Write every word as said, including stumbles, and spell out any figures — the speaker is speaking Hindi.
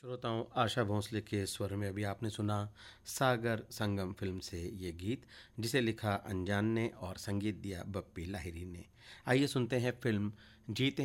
श्रोताओं, आशा भोंसले के स्वर में अभी आपने सुना सागर संगम फिल्म से ये गीत, जिसे लिखा अनजान ने और संगीत दिया बप्पी लाहिरी ने। आइए सुनते हैं फिल्म जीते